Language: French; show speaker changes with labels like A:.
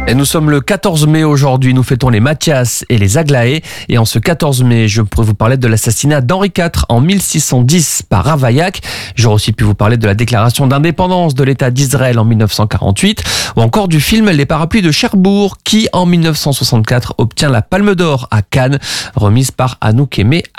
A: Et nous sommes le 14 mai aujourd'hui, nous fêtons les Mathias et les Aglaé. Et en ce 14 mai, je pourrais vous parler de l'assassinat d'Henri IV en 1610 par Ravaillac. J'aurais aussi pu vous parler de la déclaration d'indépendance de l'État d'Israël en 1948, ou encore du film Les Parapluies de Cherbourg, qui en 1964 obtient la Palme d'Or à Cannes, remise par Anouk Aimé.